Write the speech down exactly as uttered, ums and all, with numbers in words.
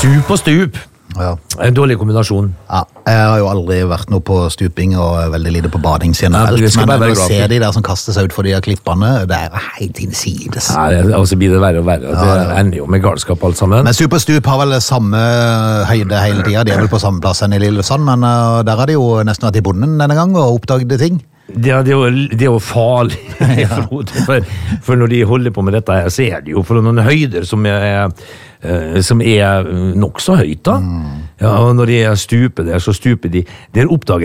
Stup og stup. Ja. En dårlig kombinasjon. Ja, jeg har jo aldri vært noe på stuping og veldig lite på bading generelt, Nei, men når jeg ser de der som kaster seg ut for de her klippene, det er helt innsides. Ja, og så blir det verre og verre. Ja, det ender jo med galskap alt sammen. Men stup og stup har vel samme høyde hele tiden, de er vel på samme plass enn i Lillesand, men uh, der har de jo nesten vært i bonden denne gang og oppdaget ting. Det er, det, er jo, det er jo farlig, ja. for, for når de holder på med dette her, så er det jo for noen høyder som er, som er nok så høyt da. Mm. Ja, og når de stuper der, så stuper de, det er oppdaget